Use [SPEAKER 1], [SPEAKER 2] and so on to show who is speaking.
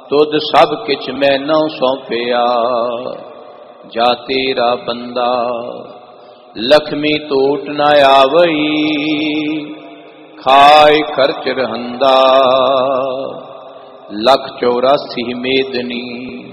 [SPEAKER 1] तुद सब किछ मैनों सौंपिया। जा तेरा बंदा लक्ष्मी टूट न आवई, खाए खर्च रहंदा 184 मेदनी।